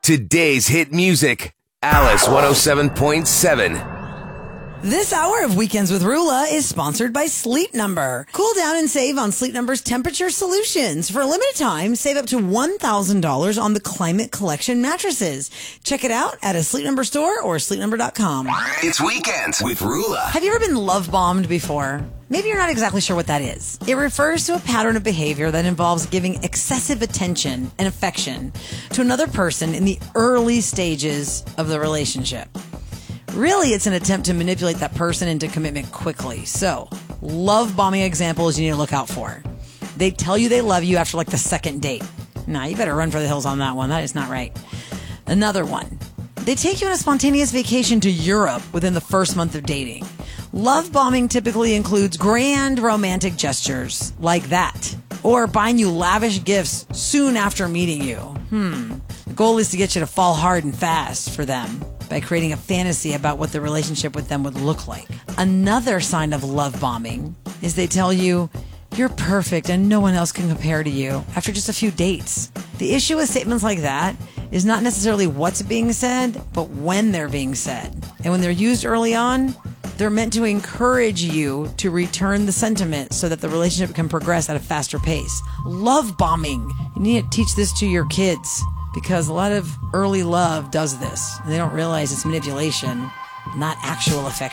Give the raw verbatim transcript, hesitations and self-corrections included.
Today's hit music, Alice one oh seven point seven. This hour of Weekends with Rula is sponsored by Sleep Number. Cool down and save on Sleep Number's temperature solutions. For a limited time, save up to one thousand dollars on the Climate Collection mattresses. Check it out at a Sleep Number store or sleep number dot com. It's Weekends with Rula. Have you ever been love bombed before? Maybe you're not exactly sure what that is. It refers to a pattern of behavior that involves giving excessive attention and affection to another person in the early stages of the relationship. Really, it's an attempt to manipulate that person into commitment quickly. So, love bombing examples you need to look out for. They tell you they love you after like the second date. Nah, you better run for the hills on that one. That is not right. Another one. They take you on a spontaneous vacation to Europe within the first month of dating. Love bombing typically includes grand romantic gestures like that, or buying you lavish gifts soon after meeting you. Hmm. The goal is to get you to fall hard and fast for them by creating a fantasy about what the relationship with them would look like. Another sign of love bombing is they tell you you're perfect and no one else can compare to you after just a few dates. The issue with statements like that is not necessarily what's being said, but when they're being said. And when they're used early on, they're meant to encourage you to return the sentiment so that the relationship can progress at a faster pace. Love bombing. You need to teach this to your kids because a lot of early love does this. And they don't realize it's manipulation, not actual affection.